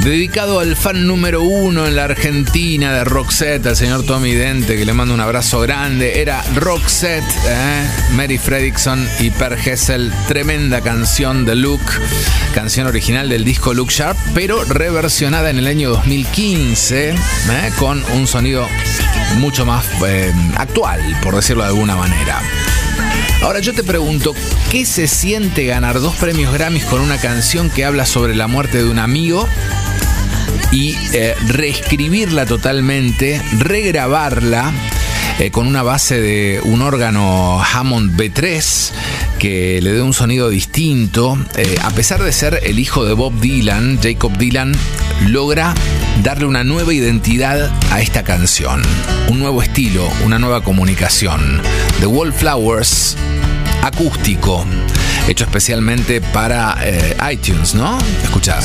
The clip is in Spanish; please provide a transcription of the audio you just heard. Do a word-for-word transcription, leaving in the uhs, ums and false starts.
Dedicado al fan número uno en la Argentina de Roxette, al señor Tommy Dente, que le mando un abrazo grande. Era Roxette, ¿eh? Mary Fredriksson y Per Gessle. Tremenda canción de Look, canción original del disco Look Sharp, pero reversionada en el año dos mil quince, ¿eh? Con un sonido mucho más eh, actual, por decirlo de alguna manera. Ahora yo te pregunto, ¿qué se siente ganar dos premios Grammys con una canción que habla sobre la muerte de un amigo y eh, reescribirla totalmente, regrabarla eh, con una base de un órgano Hammond B tres que le dé un sonido distinto? Eh, a pesar de ser el hijo de Bob Dylan, Jacob Dylan logra darle una nueva identidad a esta canción, un nuevo estilo, una nueva comunicación. The Wallflowers, acústico, hecho especialmente para eh, iTunes, ¿no? Escuchá.